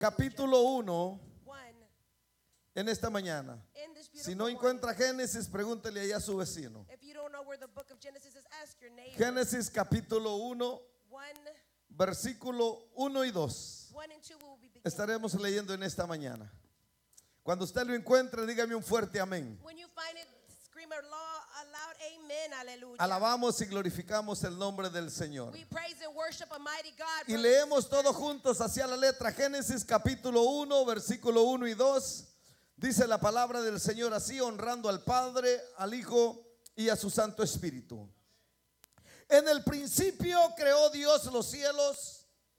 capítulo 1 1 en esta mañana. in this beautiful Si no morning. encuentra Génesis, pregúntele allá a su vecino. If you don't know where the book of Genesis is, ask your neighbor. Génesis capítulo 1, 1, versículo 1 y 2. 1 and 2 we will be beginning. Estaremos leyendo en esta mañana. Cuando usted lo encuentre, dígame un fuerte amén. When you find it, scream a loud amen, hallelujah. Alabamos y glorificamos el nombre del Señor. We praise and worship a mighty God. Y brothers leemos and todos sisters. juntos hacia la letra. Génesis capítulo 1, versículo 1 y 2. Dice la palabra del Señor así, honrando al Padre, al Hijo y a su Santo Espíritu. En el principio creó Dios los cielos.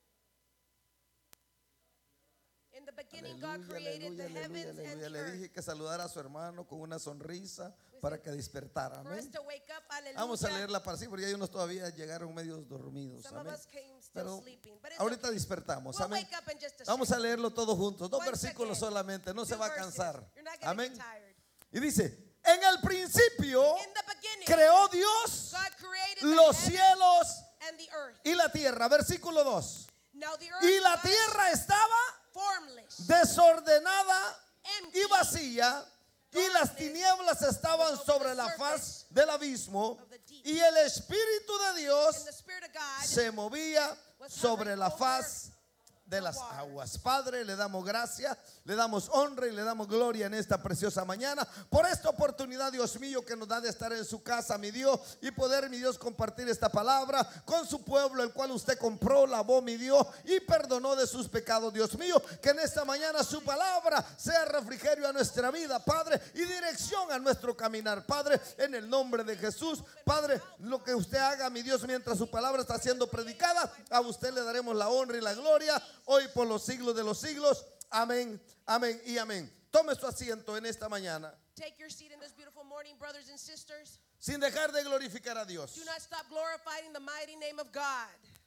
In the beginning, God created the heavens and the Le earth. dije que saludara a su hermano con una sonrisa para que despertara. For us Amén. to wake up, hallelujah. Vamos a leerla para sí, porque hay unos todavía llegaron medios dormidos. Some of Amén. us came still Pero sleeping, but it's ahorita okay. despertamos. We'll Amén. wake up in just a Vamos a second. leerlo todos juntos. 2 One versículos second. solamente. No se 2 va a verses. cansar. You're not gonna Amén. get tired. Y dice, en el principio In the beginning, creó Dios God created los the heavens cielos and the earth. y la tierra. Versículo 2. Now the earth Y la was tierra estaba formless, desordenada empty, y vacía, y las tinieblas estaban sobre la faz del abismo, y el Espíritu de and Dios the Spirit of God se movía sobre la faz de las aguas. Padre, le damos gracias, le damos honra y le damos gloria en esta preciosa mañana por esta oportunidad, Dios mío, que nos da de estar en su casa, mi Dios, y poder, mi Dios, compartir esta palabra con su pueblo, el cual usted compró, lavó, mi Dios, y perdonó de sus pecados, Dios mío. Que en esta mañana su palabra sea refrigerio a nuestra vida, Padre, y dirección a nuestro caminar, Padre, en el nombre de Jesús. Padre, lo que usted haga, mi Dios, mientras su palabra está siendo predicada, a usted le daremos la honra y la gloria hoy por los siglos de los siglos. Amén, amén y amén. Tome su asiento en esta mañana, take your seat in this beautiful morning, brothers and sisters. sin dejar de glorificar a Dios. Do not stop glorifying the mighty name of God.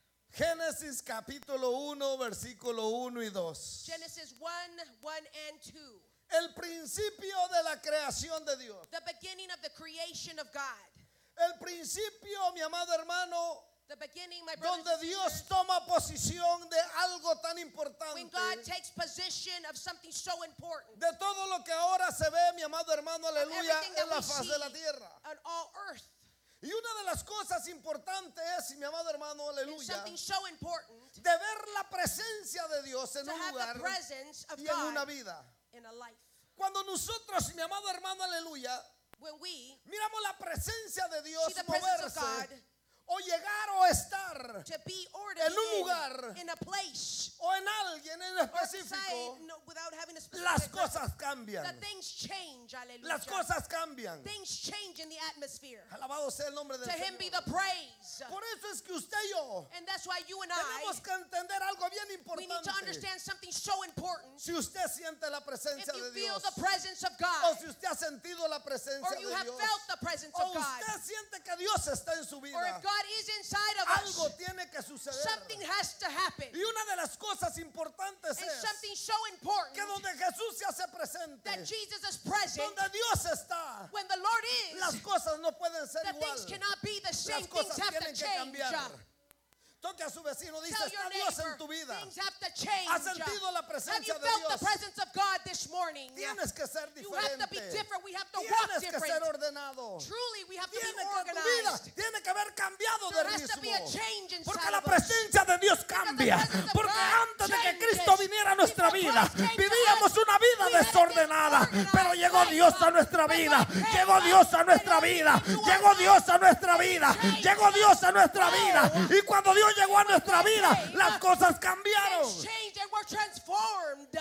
Génesis capítulo 1, versículo 1 y 2. Genesis 1, 1 and 2. El principio de la creación de Dios. The beginning of the creation of God. El principio, mi amado hermano, The beginning, my brothers donde and Dios sisters, toma posición de algo tan when importante, God takes possession of something so important, de todo lo que ahora se ve, mi amado hermano, of aleluya, everything en that la we faz see de la tierra. on all earth. Y una de las cosas importantes es, mi amado hermano, And aleluya, something so important de ver la presencia de Dios en to un have lugar the presence of y en una God vida. in a life. Cuando nosotros, mi amado hermano, aleluya, When we miramos la presencia de Dios see the presence of moverse God o llegar o estar to be ordered en un lugar in a place o en alguien en or específico, side, no, without having a las specific cosas the cambian. things change, hallelujah. Las cosas cambian. Things change in the atmosphere. Alabado sea el nombre del To him be Señor. the praise. Por eso es que usted y yo And that's why you and tenemos I, que entender algo bien we need to importante. understand something so important. Si usted siente la If presencia you de feel Dios, the presence of o God, si usted ha sentido la presencia or de you have Dios, felt the presence o of God, usted siente que Dios está en su or vida, if God is inside of algo us, tiene que suceder. something has to happen. Y una de las cosas importantes And es something so important que donde Jesús se hace presente, that Jesus is present, donde Dios está, when the Lord las is, cosas no pueden ser that igual. things cannot be the same. Las cosas Things have to tienen que change. cambiar. Toque a su vecino, dice, Tell está your Dios en neighbor, tu vida. things have to change. ¿Has sentido la Have presencia you de felt Dios? the presence of God this morning? Tienes que ser You have to be diferente. different. We have to walk Tienes que ser different. ordenado. Truly, we have to Tiene be que tu vida organized. tiene que haber cambiado de There has to be a ritmo. change Porque inside la of us. presencia de Dios cambia. presence of Porque God antes de que changes. Cristo viniera a nuestra Before vida, Christ came to vivíamos us, una vida we had a desordenada. disorganized Pero llegó life. Dios a nuestra But vida. God came Llegó back. Dios a nuestra And vida. He came to Llegó us. Dios a nuestra And He vida. changed Llegó Dios a nuestra us. vida. Y cuando Dios llegó a nuestra God vida, came, las cosas cambiaron. Things changed and we're transformed.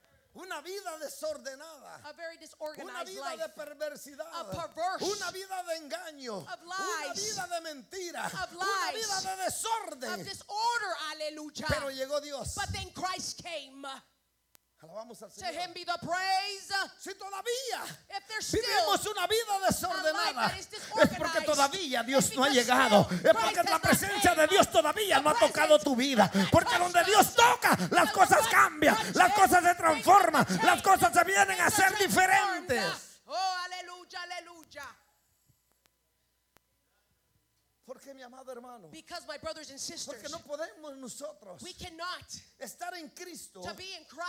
Una vida desordenada. A very Una disorganized vida life. de perversidad, A perverse, una vida de engaño, of una lies, vida de mentira, of una lies, vida de of desorden. disorder, hallelujah. Pero llegó Dios. But then Christ came. Alabamos al To Señor. him be the praise. Si todavía If there's still vivimos una vida desordenada, that is es disorganized, porque todavía Dios it's no ha because llegado. still Es porque Christ la has not presencia came. de Dios todavía no ha The tocado tu vida. Porque donde Dios toca, las cosas cambian, las cosas se transforman, las cosas se vienen a ser diferentes. Oh, aleluya, aleluya. Porque mi amado hermano? Because, my brothers and Porque sisters, no podemos nosotros we cannot estar en Cristo to be in Christ